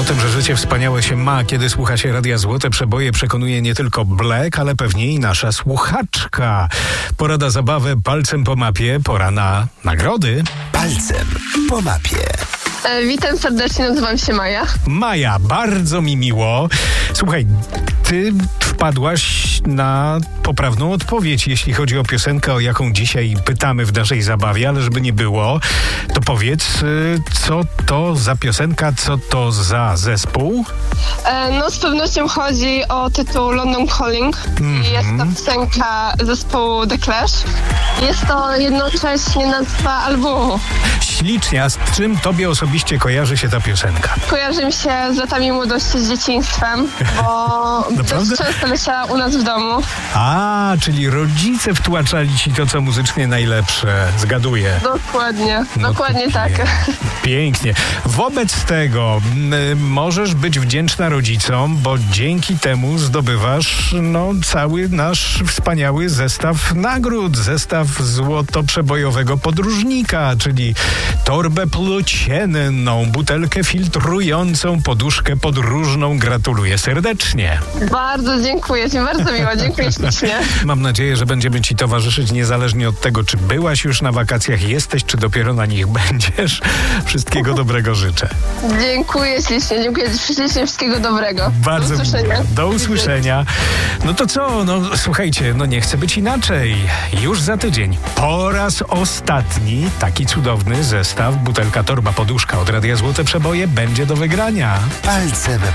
O tym, że życie wspaniałe się ma, kiedy słucha się Radia Złote Przeboje, przekonuje nie tylko Black, ale pewnie i nasza słuchaczka. Pora na zabawę palcem po mapie, pora na nagrody. Palcem po mapie. Witam serdecznie, nazywam się Maja. Maja, bardzo mi miło. Słuchaj, ty wpadłaś na poprawną odpowiedź, jeśli chodzi o piosenkę, o jaką dzisiaj pytamy w naszej zabawie, ale żeby nie było, to powiedz, co to za piosenka, co to za zespół? No z pewnością chodzi o tytuł London Calling. Jest to piosenka zespołu The Clash. Jest to jednocześnie nazwa albumu. Ślicznie, a z czym tobie osobiście kojarzy się ta piosenka? Kojarzy mi się z latami młodości, z dzieciństwem, bo dość często leciała u nas w domu. A, czyli rodzice wtłaczali ci to, co muzycznie najlepsze. Zgaduję. Dokładnie, dokładnie tak. Pięknie. Wobec tego możesz być wdzięczna rodzicom, bo dzięki temu zdobywasz cały nasz wspaniały zestaw nagród. Zestaw złotoprzebojowego podróżnika, czyli torbę płócienną, butelkę filtrującą, poduszkę podróżną. Gratuluję serdecznie. Bardzo dziękuję Ci, bardzo miło, dziękuję ślicznie. Mam nadzieję, że będziemy Ci towarzyszyć niezależnie od tego, czy byłaś już na wakacjach, jesteś, czy dopiero na nich będziesz. Wszystkiego dobrego życzę. Dziękuję ślicznie, dziękuję ślicznie, wszystkiego dobrego. Bardzo do usłyszenia. Do usłyszenia. No to co? Słuchajcie, nie chcę być inaczej. Już za tydzień, po raz ostatni, taki cudowny zestaw butelka, torba, poduszka od Radia Złote Przeboje będzie do wygrania. Palcem